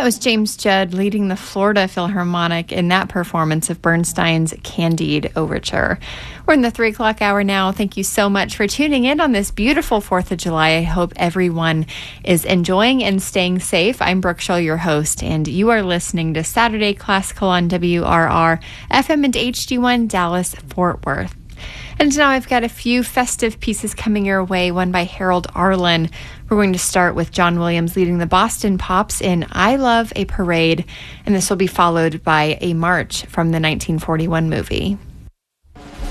was James Judd leading the Florida Philharmonic in that performance of Bernstein's Candide Overture. We're in the 3 o'clock hour now. Thank you so much for tuning in on this beautiful 4th of July. I hope everyone is enjoying and staying safe. I'm Brooke Schull, your host, and you are listening to Saturday Classical on WRR, FM and HD1 Dallas, Fort Worth. And now I've got a few festive pieces coming your way, one by Harold Arlen. We're going to start with John Williams leading the Boston Pops in I Love a Parade, and this will be followed by a march from the 1941 movie.